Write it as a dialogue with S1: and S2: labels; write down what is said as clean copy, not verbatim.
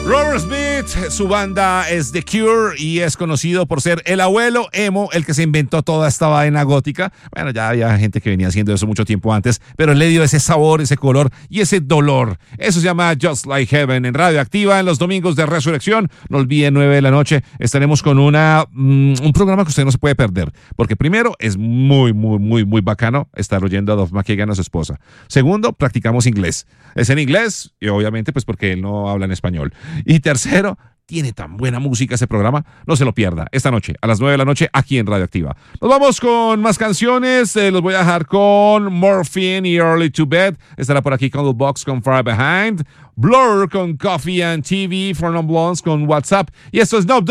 S1: Robert Smith, su banda es The Cure y es conocido por ser el abuelo emo, el que se inventó toda esta vaina gótica. Bueno, ya había gente que venía haciendo eso mucho tiempo antes, pero él le dio ese sabor, ese color y ese dolor. Eso se llama Just Like Heaven en Radioactiva en los domingos de Resurrección. No olviden, 9 de la noche, estaremos con un programa que usted no se puede perder, porque primero es muy bacano estar oyendo a Duff McKagan a su esposa. Segundo, practicamos inglés. Es en inglés y obviamente pues porque él no habla en español. Y tercero, tiene tan buena música ese programa, no se lo pierda. Esta noche, a las 9 de la noche, aquí en Radioactiva. Nos vamos con más canciones, los voy a dejar con Morphine y Early to Bed. Estará por aquí con The Box con Far Behind, Blur con Coffee and TV, For Non Blondes con WhatsApp. Y esto es No